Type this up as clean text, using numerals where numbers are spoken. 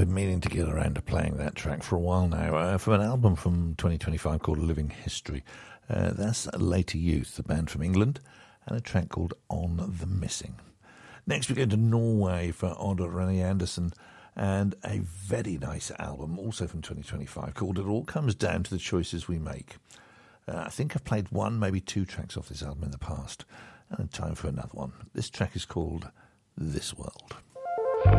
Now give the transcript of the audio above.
been meaning to get around to playing that track for a while now, from an album from 2025 called Living History. That's Later Youth, a band from England, and a track called On the Missing. Next we go to Norway for Odd Rene Anderson, and a very nice album, also from 2025, called It All Comes Down to the Choices We Make. I think I've played one, maybe two tracks off this album in the past, and time for another one. This track is called This World.